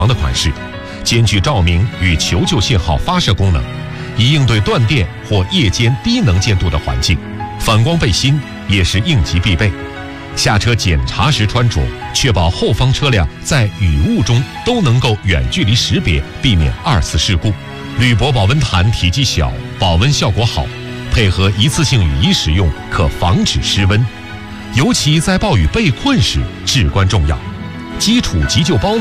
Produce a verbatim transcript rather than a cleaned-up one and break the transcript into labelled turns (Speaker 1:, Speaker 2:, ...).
Speaker 1: 的款式，兼具照明与求救信号发射功能，以应对断电或夜间低能见度的环境。反光背心也是应急必备，下车检查时穿着，确保后方车辆在雨雾中都能够远距离识别，避免二次事故。铝箔保温毯体积小，保温效果好，配合一次性雨衣使用，可防止失温，尤其在暴雨被困时至关重要。基础急救包